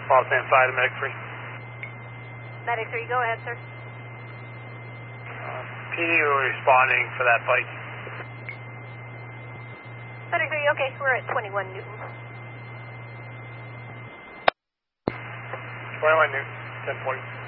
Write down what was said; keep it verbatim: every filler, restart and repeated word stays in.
Los Angeles five to Medic three. Medic three, go ahead, sir. Uh, P D are responding for that bike. Medic three, okay, we're at twenty-one Newton. twenty-one Newton, ten point.